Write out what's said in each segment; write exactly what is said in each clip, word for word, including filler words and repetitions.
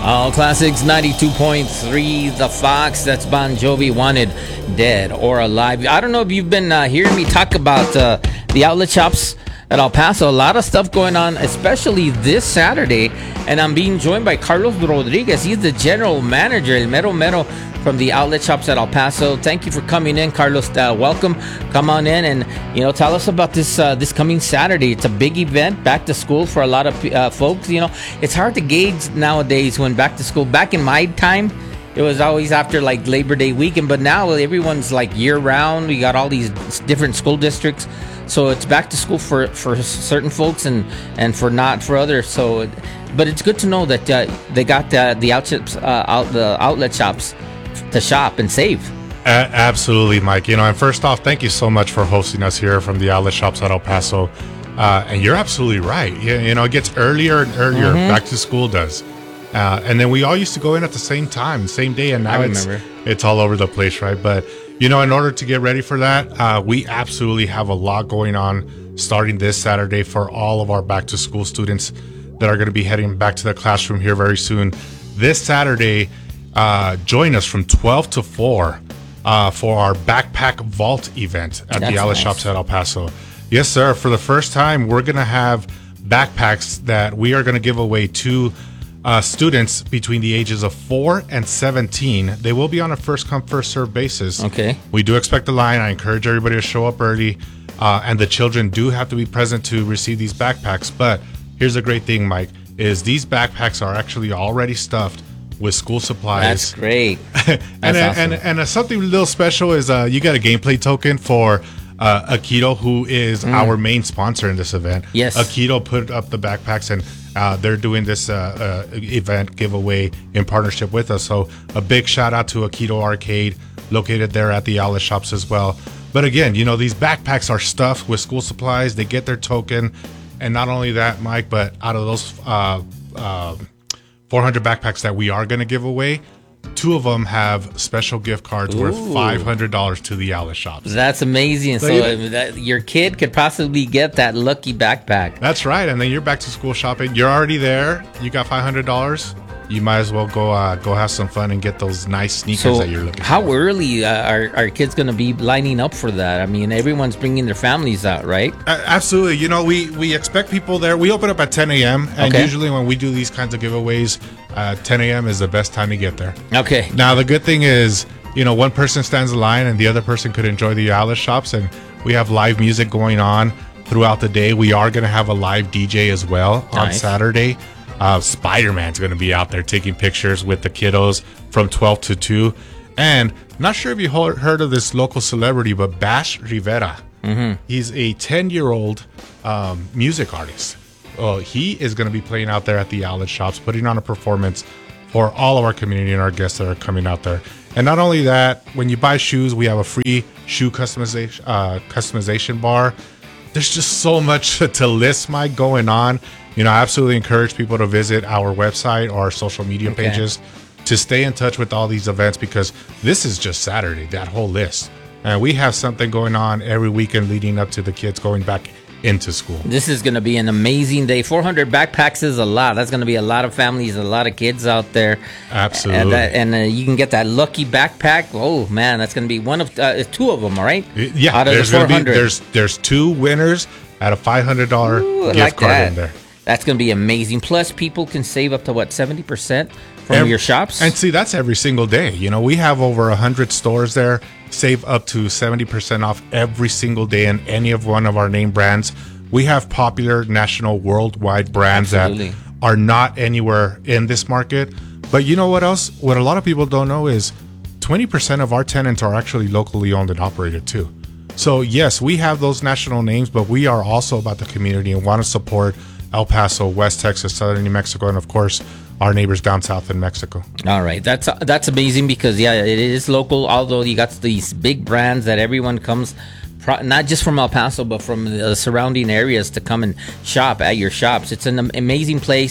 All Classics ninety-two point three, The Fox. That's Bon Jovi, Wanted, Dead or Alive. I don't know if you've been uh, hearing me talk about uh, the outlet shops at El Paso. A lot of stuff going on, especially this Saturday. And I'm being joined by Carlos Rodriguez. He's the general manager, El Mero Mero, from the outlet shops at El Paso. Thank you for coming in, Carlos. Uh, welcome. Come on in and, you know, tell us about this uh, this coming Saturday. It's a big event, back to school for a lot of uh, folks. You know, it's hard to gauge nowadays when back to school. Back in my time, it was always after like Labor Day weekend, but now everyone's like year round. We got all these different school districts. So it's back to school for, for certain folks and, and for not for others. So, but it's good to know that uh, they got the, the, outlets, uh, out, the outlet shops to shop and save. A- absolutely, Mike. You know, and first off, thank you so much for hosting us here from the outlet shops at El Paso. Uh, and you're absolutely right. You, you know, it gets earlier and earlier. Mm-hmm. Back to school does. Uh, and then we all used to go in at the same time, same day, and now I it's remember. it's all over the place, right? But, you know, in order to get ready for that, uh, we absolutely have a lot going on starting this Saturday for all of our back to school students that are going to be heading back to the classroom here very soon. This Saturday, uh, join us from twelve to four uh, for our Backpack Vault event at That's the outlet nice. shops at El Paso. Yes, sir. For the first time, we're going to have backpacks that we are going to give away to Uh, students between the ages of four and seventeen. They will be on a first come, first serve basis. Okay. We do expect a line. I encourage everybody to show up early. Uh, and the children do have to be present to receive these backpacks. But here's a great thing, Mike, is these backpacks are actually already stuffed with school supplies. That's great. and, That's uh, awesome. and and uh, something a little special is uh, you got a gameplay token for uh, Aikido, who is Mm. our main sponsor in this event. Yes. Aikido put up the backpacks, and uh, they're doing this uh, uh, event giveaway in partnership with us. So a big shout out to Aikido Arcade, located there at the outlet shops as well. But again, you know, these backpacks are stuffed with school supplies. They get their token. And not only that, Mike, but out of those uh, uh, four hundred backpacks that we are going to give away, two of them have special gift cards Ooh. worth five hundred dollars to the outlet shops. That's amazing. So, So you- uh, that, your kid could possibly get that lucky backpack. That's right. And then you're back to school shopping. You're already there. You got five hundred dollars. You might as well go uh, go have some fun and get those nice sneakers So that you're looking how for. early uh, are, are kids going to be lining up for that? I mean, everyone's bringing their families out, right? Uh, absolutely. You know, we, we expect people there. We open up at ten a.m. And Okay. usually when we do these kinds of giveaways, uh, ten a.m. is the best time to get there. Okay. Now, the good thing is, you know, one person stands in line and the other person could enjoy the outlet shops. And we have live music going on throughout the day. We are going to have a live D J as well on Nice. Saturday. Uh, Spider-Man's going to be out there taking pictures with the kiddos from twelve to two. And not sure if you ho- heard of this local celebrity, but Bash Rivera. Mm-hmm. He's a ten-year-old um, music artist. Oh, he is going to be playing out there at the outlet shops, putting on a performance for all of our community and our guests that are coming out there. And not only that, when you buy shoes, we have a free shoe customization uh, customization bar. There's just so much to list, Mike, going on. You know, I absolutely encourage people to visit our website or our social media Okay. pages to stay in touch with all these events, because this is just Saturday, that whole list. And we have something going on every weekend leading up to the kids going back into school. This is going to be an amazing day. four hundred backpacks is a lot. That's going to be a lot of families, a lot of kids out there. Absolutely. And, that, and uh, you can get that lucky backpack. Oh, man, that's going to be one of uh, two of them, all right? Yeah, Out of there's the gonna be, four hundred. there's there's two winners at a five hundred dollars Ooh, I gift like card that. in there. That's going to be amazing. Plus, people can save up to, what, seventy percent from Every- your shops? And see, that's every single day. You know, we have over one hundred stores there. Save up to seventy percent off every single day in any of one of our name brands. We have popular national worldwide brands Absolutely. that are not anywhere in this market. But you know what else? What a lot of people don't know is twenty percent of our tenants are actually locally owned and operated too. So yes, we have those national names, but we are also about the community and want to support El Paso, West Texas, Southern New Mexico, and of course, our neighbors down south in Mexico. All right, that's that's amazing because yeah, it is local. Although you got these big brands that everyone comes, pro- not just from El Paso, but from the surrounding areas to come and shop at your shops. It's an am- amazing place.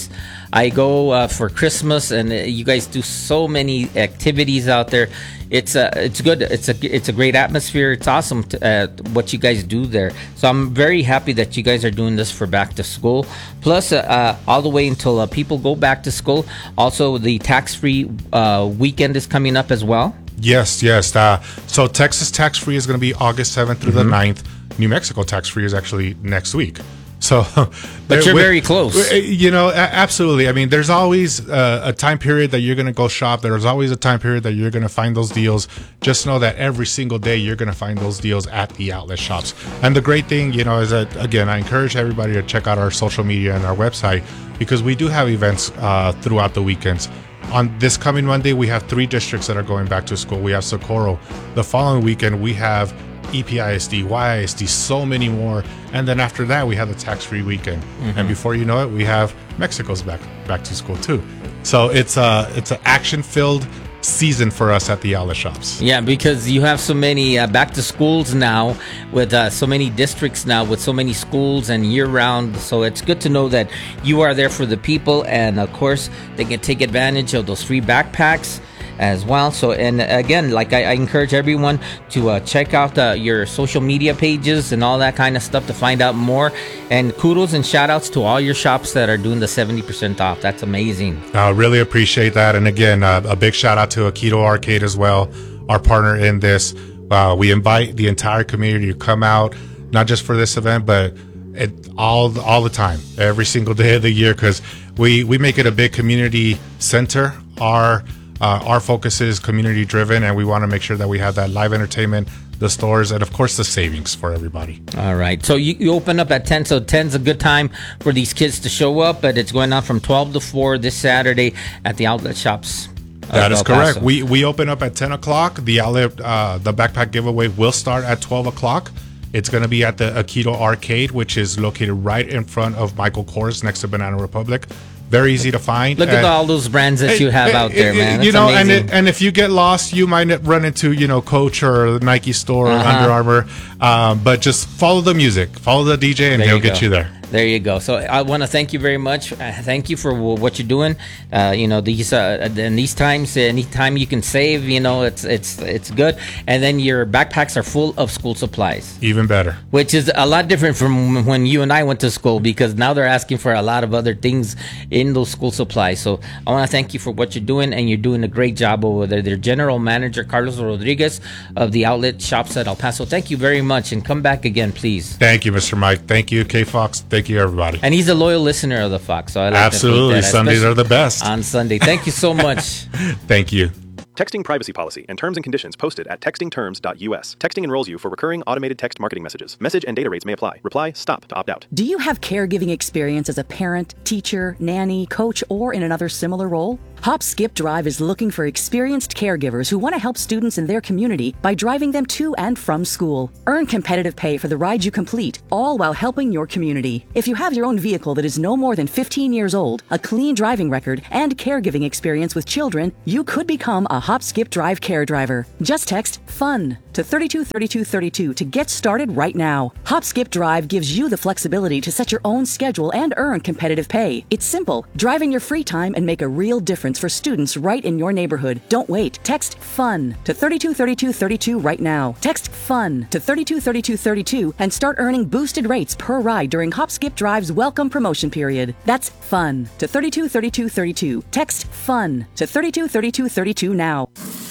I go uh, for Christmas, and uh, you guys do so many activities out there. It's uh, it's good. It's a it's a great atmosphere. It's awesome to, uh, what you guys do there. So I'm very happy that you guys are doing this for back to school. Plus, uh, uh, all the way until uh, people go back to school. Also, the tax-free uh, weekend is coming up as well. Yes, yes. Uh, so Texas tax-free is going to be August seventh through mm-hmm. the ninth. New Mexico tax-free is actually next week. So, but you're very close. You know, absolutely. I mean, there's always uh, a time period that you're going to go shop. There's always a time period that you're going to find those deals. Just know that every single day you're going to find those deals at the outlet shops. And the great thing, you know, is that, again, I encourage everybody to check out our social media and our website, because we do have events uh, throughout the weekends. On this coming Monday, we have three districts that are going back to school. We have Socorro. The following weekend, we have E P I S D, Y I S D, so many more. And then after that, we have the tax-free weekend. Mm-hmm. And before you know it, we have Mexico's back back to school too. So it's a it's an action-filled season for us at the outlet shops. Yeah, because you have so many uh, back to schools now, with uh, so many districts now, with so many schools and year-round. So it's good to know that you are there for the people, and of course they can take advantage of those free backpacks as well. So, and again, like I, I encourage everyone to uh, check out uh, your social media pages and all that kind of stuff to find out more. And kudos and shout outs to all your shops that are doing the seventy percent off. That's amazing. I really appreciate that. And again, uh, a big shout out to Aikido Arcade as well, our partner in this. Uh, we invite the entire community to come out, not just for this event, but it, all all the time, every single day of the year, because we, we make it a big community center. Our Uh, our focus is community driven, and we want to make sure that we have that live entertainment, the stores, and of course the savings for everybody. All right. So you, you open up at ten. So ten's a good time for these kids to show up, but it's going on from twelve to four this Saturday at the outlet shops. That is correct. We we open up at ten o'clock. The outlet, uh, the backpack giveaway will start at twelve o'clock. It's going to be at the Aikido Arcade, which is located right in front of Michael Kors, next to Banana Republic. Very easy to find. Look and, at all those brands that you have it, out there, it, man. That's you know, amazing. and it, and if you get lost, you might run into, you know, Coach or the Nike store uh-huh. or Under Armour. Um, but just follow the music, follow the D J, and there he'll you get go. you there. There you go. So I want to thank you very much. Uh, thank you for w- what you're doing. Uh, you know, these uh, in these times, anytime you can save, you know, it's it's it's good. And then your backpacks are full of school supplies. Even better. Which is a lot different from when you and I went to school, because now they're asking for a lot of other things in those school supplies. So I want to thank you for what you're doing, and you're doing a great job over there. Their general manager, Carlos Rodriguez of the outlet shops at El Paso. Thank you very much, and come back again, please. Thank you, Mister Mike. Thank you, K Fox. Thank you, everybody. And he's a loyal listener of the Fox. So I like Absolutely. To that, Sundays are the best. On Sunday. Thank you so much. Thank you. Texting privacy policy and terms and conditions posted at texting terms dot U S. Texting enrolls you for recurring automated text marketing messages. Message and data rates may apply. Reply STOP to opt out. Do you have caregiving experience as a parent, teacher, nanny, coach, or in another similar role? Hop Skip Drive is looking for experienced caregivers who want to help students in their community by driving them to and from school. Earn competitive pay for the ride you complete, all while helping your community. If you have your own vehicle that is no more than fifteen years old, a clean driving record, and caregiving experience with children, you could become a Hop Skip Drive care driver. Just text FUN to thirty-two thirty-two thirty-two to get started right now. Hop Skip Drive gives you the flexibility to set your own schedule and earn competitive pay. It's simple. Drive in your free time and make a real difference for students right in your neighborhood. Don't wait. Text FUN to thirty-two thirty-two thirty-two right now. Text FUN to thirty-two thirty-two thirty-two and start earning boosted rates per ride during Hop Skip Drive's welcome promotion period. That's FUN to thirty-two thirty-two thirty-two. Text FUN to thirty-two thirty-two thirty-two now.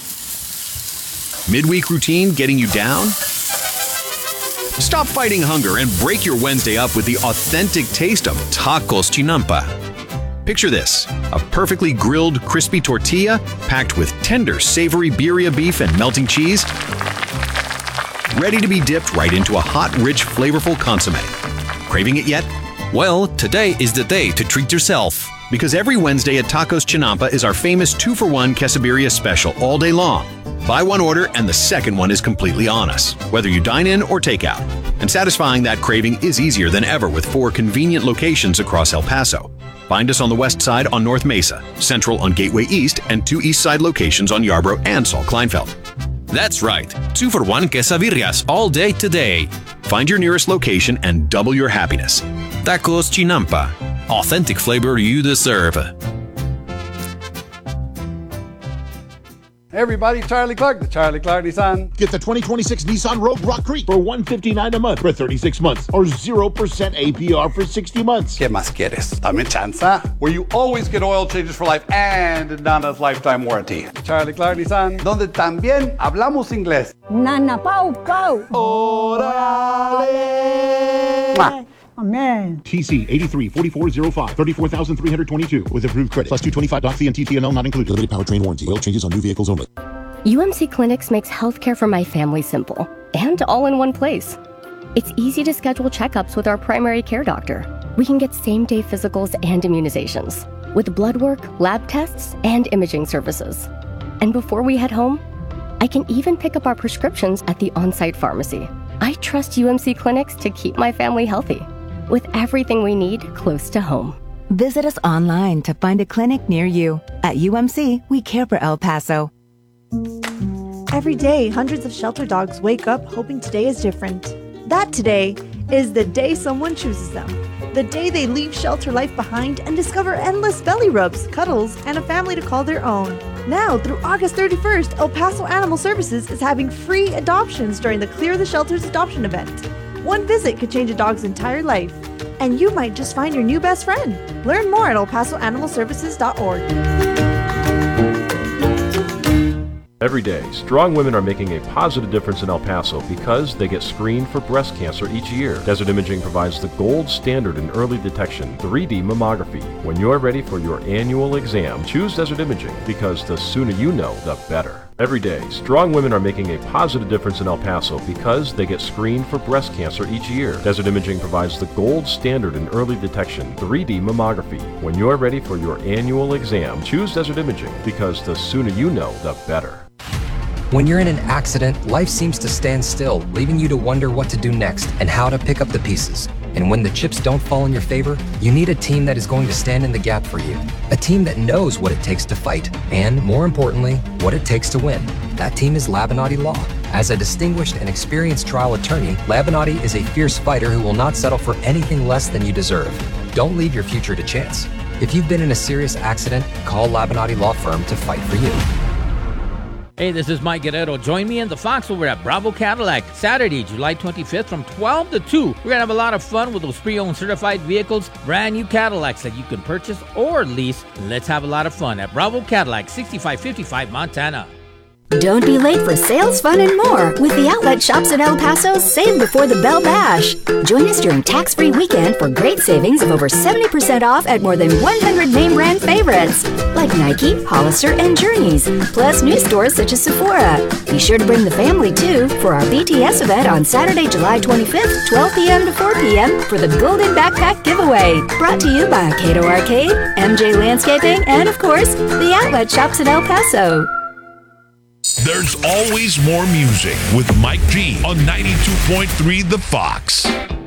Midweek routine getting you down? Stop fighting hunger and break your Wednesday up with the authentic taste of Tacos Chinampa. Picture this, a perfectly grilled, crispy tortilla packed with tender, savory birria beef and melting cheese, ready to be dipped right into a hot, rich, flavorful consomme. Craving it yet? Well, today is the day to treat yourself. Because every Wednesday at Tacos Chinampa is our famous two for one quesadilla special all day long. Buy one order and the second one is completely on us, whether you dine in or take out. And satisfying that craving is easier than ever with four convenient locations across El Paso. Find us on the west side on North Mesa, central on Gateway East, and two east side locations on Yarborough and Saul Kleinfeld. That's right, two for one quesadillas all day today. Find your nearest location and double your happiness. Tacos Chinampa. Authentic flavor you deserve. Hey everybody, Charlie Clark, the Charlie Clark Nissan. Get the twenty twenty-six Nissan Rogue Rock Creek for one hundred fifty-nine dollars a month for thirty-six months or zero percent A P R for sixty months. ¿Qué más quieres? Dame chanza. Where you always get oil changes for life and Nana's lifetime warranty. Charlie Clark Nissan, donde también hablamos inglés. Nana Pau Pau. Órale. Mua. Amen. T C eighty-three forty-four oh five, thirty-four thousand three hundred twenty-two with approved credit. Plus two twenty-five doc fee and T T N L not included. Limited powertrain warranty. Oil changes on new vehicles only. U M C Clinics makes healthcare for my family simple and all in one place. It's easy to schedule checkups with our primary care doctor. We can get same-day physicals and immunizations with blood work, lab tests, and imaging services. And before we head home, I can even pick up our prescriptions at the on-site pharmacy. I trust U M C Clinics to keep my family healthy, with everything we need close to home. Visit us online to find a clinic near you. At U M C, we care for El Paso. Every day, hundreds of shelter dogs wake up hoping today is different. That today is the day someone chooses them. The day they leave shelter life behind and discover endless belly rubs, cuddles, and a family to call their own. Now, through August thirty-first, El Paso Animal Services is having free adoptions during the Clear the Shelters adoption event. One visit could change a dog's entire life, and you might just find your new best friend. Learn more at el paso animal services dot org. Every day, strong women are making a positive difference in El Paso because they get screened for breast cancer each year. Desert Imaging provides the gold standard in early detection, three D mammography. When you're ready for your annual exam, choose Desert Imaging because the sooner you know, the better. Every day, strong women are making a positive difference in El Paso because they get screened for breast cancer each year. Desert Imaging provides the gold standard in early detection, three D mammography. When you're ready for your annual exam, choose Desert Imaging because the sooner you know, the better. When you're in an accident, life seems to stand still, leaving you to wonder what to do next and how to pick up the pieces. And when the chips don't fall in your favor, you need a team that is going to stand in the gap for you. A team that knows what it takes to fight, and more importantly, what it takes to win. That team is Labinati Law. As a distinguished and experienced trial attorney, Labinati is a fierce fighter who will not settle for anything less than you deserve. Don't leave your future to chance. If you've been in a serious accident, call Labinati Law Firm to fight for you. Hey, this is Mike Guerrero. Join me and the Fox over at Bravo Cadillac, Saturday, July twenty-fifth from twelve to two. We're going to have a lot of fun with those pre-owned certified vehicles, brand new Cadillacs that you can purchase or lease. Let's have a lot of fun at Bravo Cadillac, sixty-five fifty-five Montana. Don't be late for sales, fun, and more with the outlet shops in El Paso. Save before the Bell Bash. Join us during tax-free weekend for great savings of over seventy percent off at more than one hundred name brand favorites like Nike, Hollister, and Journeys, plus new stores such as Sephora. Be sure to bring the family too for our B T S event on Saturday, July twenty-fifth, twelve p.m. to four p.m. for the Golden Backpack Giveaway. Brought to you by Cato Arcade, M J Landscaping, and of course, the outlet shops in El Paso. There's always more music with Mike G on ninety-two point three The Fox.